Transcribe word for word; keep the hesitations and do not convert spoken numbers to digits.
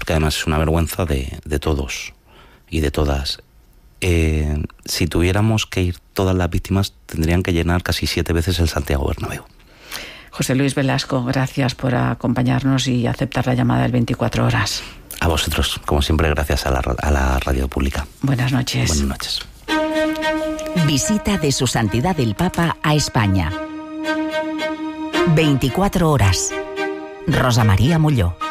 que además es una vergüenza de, de todos y de todas. Eh, si tuviéramos que ir todas las víctimas, tendrían que llenar casi siete veces el Santiago Bernabéu. José Luis Velasco, gracias por acompañarnos y aceptar la llamada del veinticuatro horas. A vosotros, como siempre, gracias a la, a la radio pública. Buenas noches. Buenas noches. Visita de Su Santidad el Papa a España. veinticuatro horas. Rosa María Molló.